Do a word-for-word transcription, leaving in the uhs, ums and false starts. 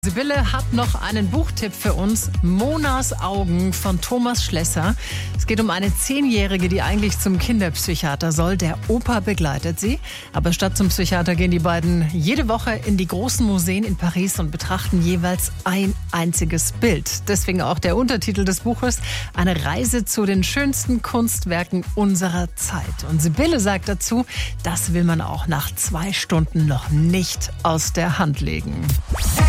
Sibylle hat noch einen Buchtipp für uns. Monas Augen von Thomas Schlesser. Es geht um eine Zehnjährige, die eigentlich zum Kinderpsychiater soll. Der Opa begleitet sie. Aber statt zum Psychiater gehen die beiden jede Woche in die großen Museen in Paris und betrachten jeweils ein einziges Bild. Deswegen auch der Untertitel des Buches: Eine Reise zu den schönsten Kunstwerken unserer Zeit. Und Sibylle sagt dazu, das will man auch nach zwei Stunden noch nicht aus der Hand legen.